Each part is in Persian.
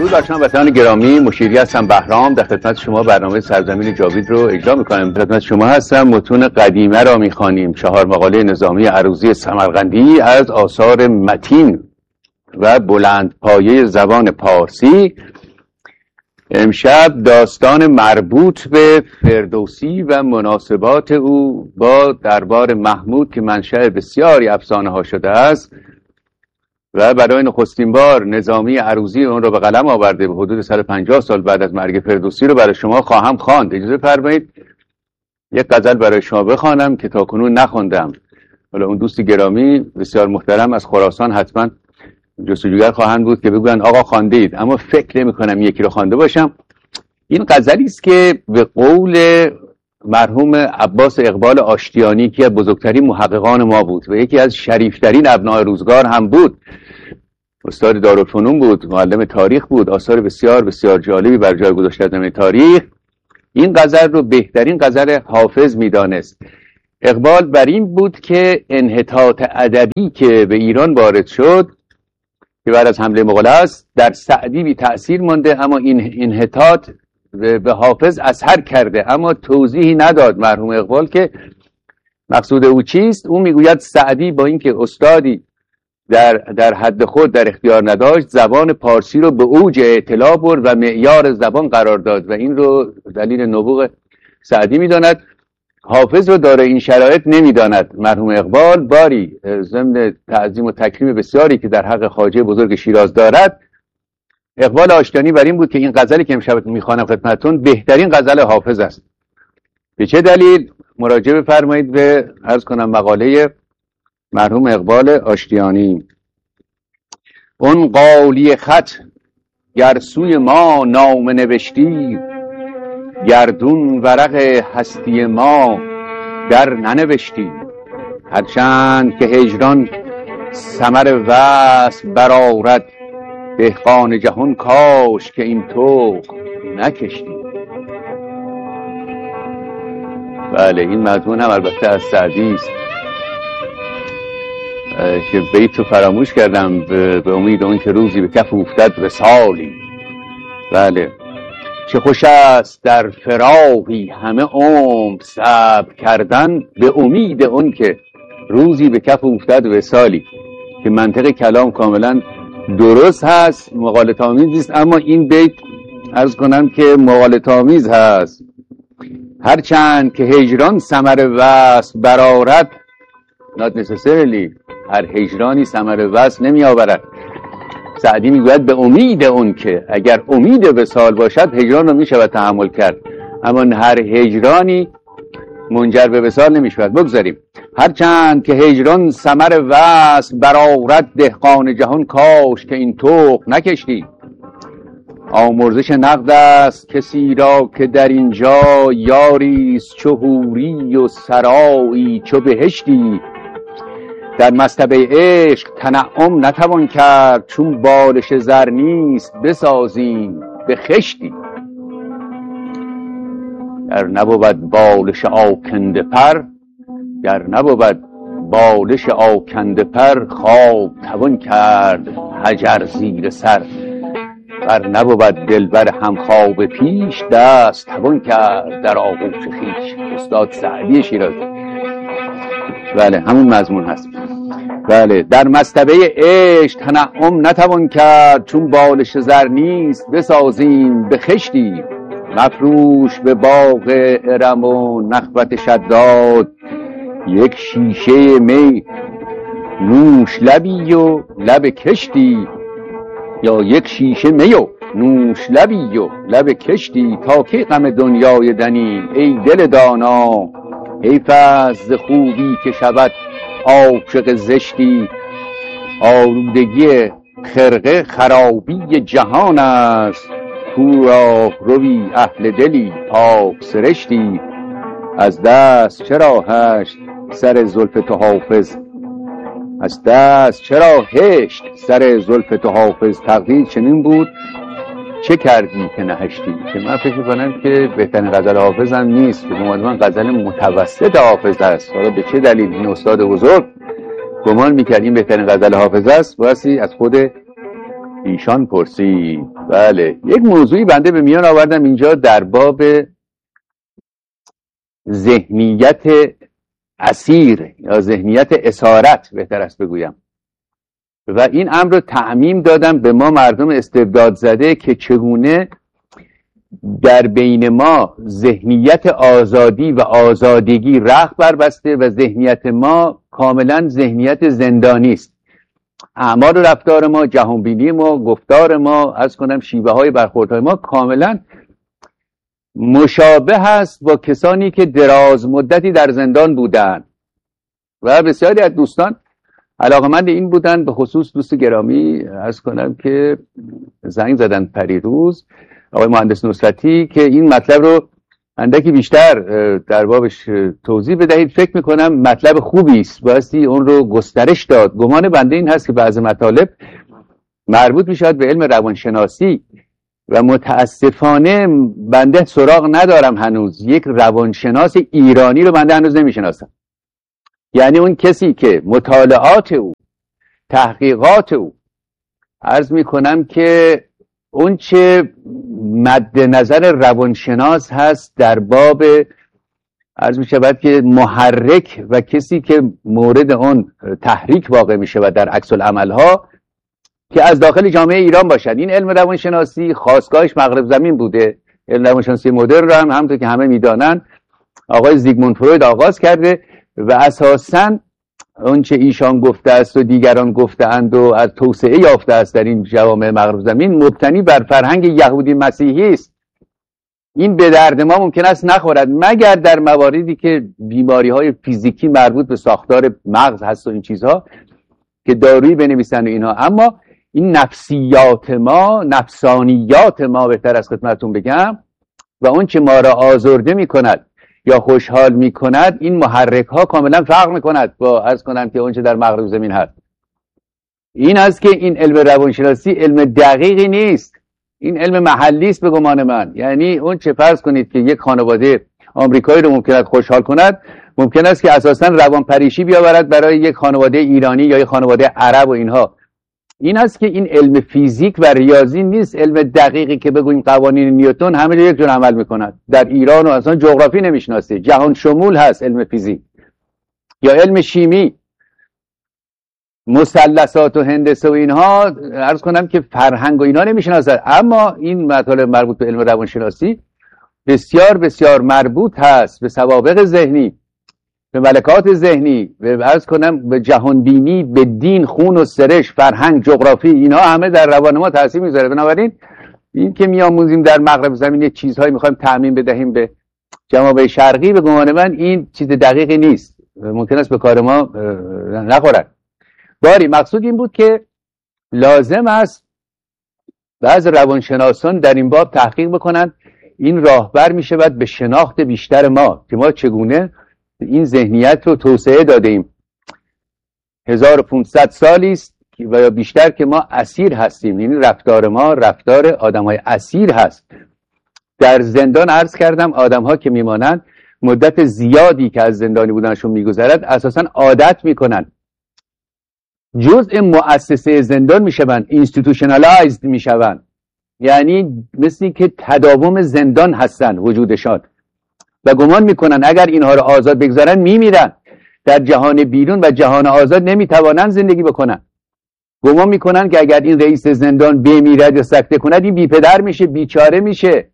درود بر شما وطنان گرامی. مشیری هستم بهرام، در خدمت شما برنامه سرزمین جاوید رو اجرا میکنم. در خدمت شما هستم. متون قدیمه را میخوانیم. 4 مقاله نظامی عروضی سمرقندی از آثار متین و بلند پایه زبان پارسی. امشب داستان مربوط به فردوسی و مناسبات او با دربار محمود که منشأ بسیاری افسانه ها شده است و برای نخستین بار نظامی عروضی اون رو به قلم آورده به حدود 150 سال بعد از مرگ فردوسی رو برای شما خواهم خواند. اجازه فرمایید یک غزل برای شما بخوانم که تاکنون نخوندم. حالا اون دوست گرامی بسیار محترم از خراسان حتما جستجوگر خواهند بود که بگوین آقا خواندید، اما فکر نمی‌کنم یکی رو خوانده باشم. این غزلی است که به قول مرحوم عباس اقبال آشتیانی که بزرگترین محققان ما بود و یکی از شریفترین ابناء روزگار هم بود، استاد دارالفنون بود، معلم تاریخ بود، آثار بسیار بسیار جالبی بر جای گذاشته در تاریخ. این غزل رو بهترین غزل حافظ میدانست. اقبال بر این بود که انحطاط ادبی که به ایران وارد شد که بعد از حمله مغول است در سعدی بی تأثیر مانده، اما این انحطاط به حافظ اثر کرده، اما توضیحی نداد مرحوم اقبال که مقصود او چیست. او میگوید سعدی با اینکه استادی در حد خود در اختیار نداشت، زبان پارسی رو به اوج اطلاع برد و معیار زبان قرار داد و این رو دلیل نبوغ سعدی میداند. حافظ رو داره این شرایط نمیداند مرحوم اقبال. باری ضمن تعظیم و تکریم بسیاری که در حق خواجه بزرگ شیراز دارد، اقبال آشتیانی بر این بود که این غزلی که امشب میخوانم خدمتتون بهترین غزل حافظ است. به چه دلیل؟ مراجعه بفرمایید به عرض کنم مقاله مرحوم اقبال آشتیانی. اون قالی خط گر سوی ما نامه نوشتی، گردون ورق هستی ما در ننوشتی. هرچند که هجران ثمر وصل برآورد، دهقان جهان کاش که این طوق نکشتی. بله، این مضمون هم البته از سعدی است که بیت رو فراموش کردم. به امید اون که روزی به کف افتد وصالی. بله، چه خوش است در فراقی همه عمر صبر کردن، به امید اون که روزی به کف افتد وصالی. که منطق کلام کاملا درست هست، مغالطه آمیز نیست، اما این بیت عرض کنم که مغالطه آمیز هست. هرچند که هجران ثمر وصل برآورد، not necessarily هر هجرانی ثمر وصل نمی آورد. سعدی میگوید به امید اون که اگر امید وصال باشد هجران رو می شود تحمل کرد، اما هر هجرانی منجر به وصال نمی شود. بگذاریم. هرچند که هجران ثمر وصل برآورد، دهقان جهان کاش که این طوق نکشتی. آمرزش نقد است کسی را که در اینجا، یاریست چو حوری و سرایی چو بهشتی. در مصطبه عشق تنعم نتوان کرد، چون بالش زر نیست بسازیم به خشتی. گر نبود بالش آکنده پر، گر نبود بالش آکنده پر، خواب توان کرد حجر زیر سر. ور نبود دلبر همخواب پیش، دست توان کرد در آغوش خویش. استاد سعدی شیرازی. بله، همون مضمون هست. بله، در مصطبه عشق تنعم نتوان کرد، چون بالش زر نیست بسازیم به خشتی. مفروش به باغ ارم و نخوت شداد، یک شیشه می نوش لبی و لب کشتی. یا یک شیشه می و نوش لبی و لب کشتی. تا کی غم دنیای دنی ای دل دانا، حیف است ز خوبی که شود عاشق زشتی. آلودگی خرقه خرابی جهان است، کو راه روی اهل دلی پاک سرشتی. از دست چرا هشت سر زلف تو حافظ، از دست چرا هشت سر زلف تو حافظ. تقدیر چنین بود چه کردی که نهشتی. که من فکر می‌کنم که بهترین غزل حافظ هم نیست، به من غزل متوسط حافظ است. حالا به چه دلیل این استاد بزرگ گمان می‌کرد این بهترین غزل حافظ است، بایستی از خود ایشان پرسید. بله، یک موضوعی بنده به میان آوردم اینجا در باب ذهنیت اسیر یا ذهنیت اسارت بهتر است بگویم، و این امر رو تعمیم دادم به ما مردم استبداد زده که چگونه در بین ما ذهنیت آزادی و آزادگی رخت بربسته و ذهنیت ما کاملا ذهنیت زندانی است. اعمال و رفتار ما، جهانبینی ما، گفتار ما، از کنم شیوه های برخوردهای ما کاملا مشابه است با کسانی که دراز مدتی در زندان بودند و بسیاری از دوستان علاقمند این بودن، به خصوص دوست گرامی از کنم که زنگ زدن پریروز، آقای مهندس نصرتی، که این مطلب رو اندکی بیشتر در بابش توضیح بدهید. فکر میکنم مطلب خوبی است، بایستی اون رو گسترش داد. گمان بنده این هست که بعضی مطالب مربوط میشود به علم روانشناسی و متاسفانه بنده سراغ ندارم هنوز یک روانشناس ایرانی رو بنده هنوز نمیشناسم. یعنی اون کسی که مطالعات او، تحقیقات او، عرض میکنم که اون چه مد نظر روانشناس هست در باب عرض می شود که محرک و کسی که مورد اون تحریک واقع می شود در عکس العمل ها که از داخل جامعه ایران باشد. این علم روانشناسی خاستگاهش مغرب زمین بوده. علم روانشناسی مدرن رو هم همونطور که همه میدانن آقای زیگموند فروید آغاز کرده و اساساً اون چه ایشان گفته است و دیگران گفته اند و از توسعه یافته است در این جوامع مغرب زمین مبتنی بر فرهنگ یهودی مسیحی است. این به درد ما ممکن است نخورد مگر در مواردی که بیماری های فیزیکی مربوط به ساختار مغز هست و این چیزها که دارویی بنویسن و اینها. اما این نفسیات ما، نفسانیات ما بهتر از خدمتتون بگم، و اون چه ما را آزرده می کند یا خوشحال می کند، این محرک ها کاملا فرق می کند با عرض کنم که اون چه در مغرب زمین هست. این است که این علم روانشناسی علم دقیقی نیست، این علم محلی است به گمان من. یعنی اون چه فرض کنید که یک خانواده آمریکایی رو ممکن است خوشحال کند، ممکن است که اساساً روانپریشی بیاورد برای یک خانواده ایرانی یا یک خانواده عرب و اینها. این است که این علم فیزیک و ریاضی نیست، علم دقیقی که بگویم قوانین نیوتن همه جا یک جور عمل میکند. در ایران و اصلا جغرافی نمیشناسه، جهان شمول هست علم فیزیک یا علم شیمی، مثلثات و هندسه و اینها عرض کنم که فرهنگ و اینها نمیشناسه. اما این مطالب مربوط به علم روانشناسی بسیار بسیار مربوط هست به سوابق ذهنی، به ملکات ذهنی، به عرض کنم به جهانبینی، به دین، خون و سرش، فرهنگ، جغرافی، اینها همه در روان ما تاثیر میذاره. بنابراین این که میآموزیم در مغرب زمین یک چیزهایی میخوایم تعمیم بدهیم به جوامع شرقی، به گمان من این چیز دقیقی نیست، ممکن است به کار ما نخورد. باری مقصود این بود که لازم است بعض روانشناسان در این باب تحقیق بکنن. این راهبر میشود به شناخت بیشتر ما که ما چگونه این ذهنیت رو توسعه داده ایم. 1500 سالی است و یا بیشتر که ما اسیر هستیم. یعنی رفتار ما رفتار آدم‌های اسیر هست. در زندان عرض کردم آدم‌ها که میمانند مدت زیادی که از زندانی بودنشون میگذرد اساساً عادت میکنن، جزء مؤسسه زندان میشوند، اینستیتوشنالایزد میشوند. یعنی مثل که تداوم زندان هستن وجودشان و گمان میکنن اگر اینها رو آزاد بگذارن میمیرن، در جهان بیرون و جهان آزاد نمیتوانن زندگی بکنن. گمان میکنن که اگر این رئیس زندان بمیرد یا سکته کند این بیپدر میشه، بیچاره میشه.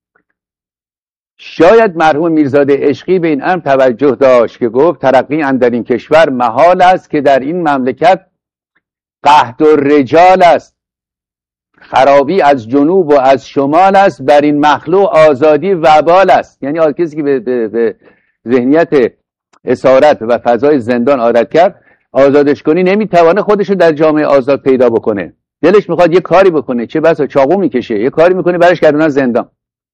شاید مرحوم میرزاده عشقی به این امر توجه داشت که گفت ترقی اندر این کشور محال است که در این مملکت قحط الرجال است، خرابی از جنوب و از شمال است، بر این مخلوق آزادی وبال است. یعنی کسی که به ذهنیت اسارت و فضای زندان عادت کرد، آزادش کنی نمیتوانه خودشو در جامعه آزاد پیدا بکنه. دلش میخواد یه کاری بکنه، چه بسا چاقو میکشه، یه کاری میکنه برش گردونن زندان.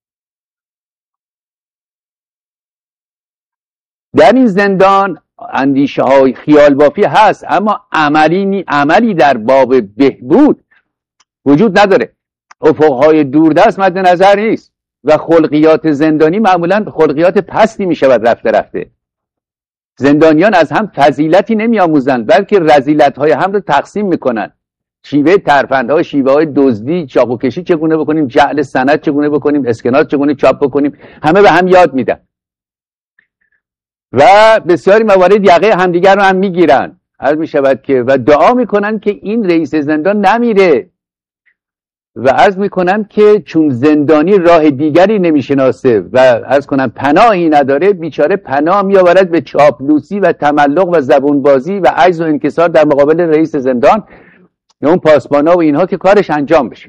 در این زندان اندیشه های خیال بافی هست، اما عملی در باب بهبود وجود نداره. افقهای دوردست مد نظر نیست و خلقیات زندانی معمولا خلقیات پستی می شود رفته رفته. زندانیان از هم فضیلتی نمی آموزند بلکه رذیلت های هم رو تقسیم می کنند. شیوه ترفندها، شیوه های دزدی، چاقوکشی چگونه بکنیم، جعل سند چگونه بکنیم، اسکناس چگونه چاپ بکنیم، همه به هم یاد میدن و بسیاری موارد یقه همدیگر رو هم میگیرن. عرض میشود که و دعا میکنن که این رئیس زندان نمیره و عرض میکنن که چون زندانی راه دیگری نمیشناسه و عرض کنم پناهی نداره، بیچاره پناه میآورد به چاپلوسی و تملق و زبونبازی و عجز و انکسار در مقابل رئیس زندان یا اون پاسبانا و اینها که کارش انجام بشه.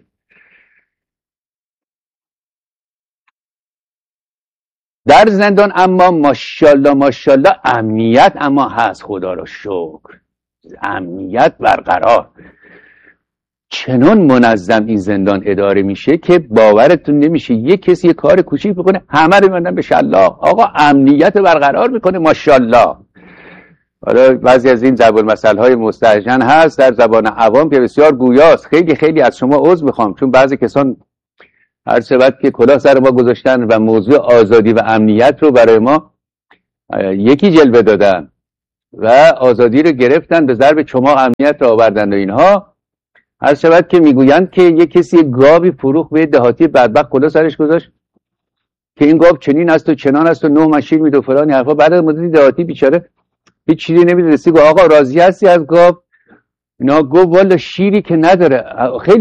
در زندان اما ماشاءالله ماشاءالله امنیت اما هست، خدا را شکر، امنیت برقرار. چنان منظم این زندان اداره میشه که باورتون نمیشه یک کسی یک کار کوچیک بکنه همه رو میبندن به شلاق. آقا امنیت برقرار میکنه ماشاءالله. حالا بعضی از این ضرب المثل های مستهجن هست در زبان عوام که بسیار گویاست. خیلی خیلی از شما عذر میخوام، چون بعضی کسان هر شبت که کلاه سر ما گذاشتن و موضوع آزادی و امنیت رو برای ما یکی جلوه دادن و آزادی رو گرفتن، به ضرب چماق امنیت رو آوردن و اینها. هر شبت که میگویند که یک کسی گاوی فروخت به دهاتی بدبخت، کلاه سرش گذاشت که این گاو چنین است و چنان است و 9 مشیر میده و فلان حرفا. بعد از مدتی دهاتی بیچاره هیچ چیزی نمیدونستی، گفت آقا راضی هستی از گاو؟ اینا گفت والا شیری که نداره. خیلی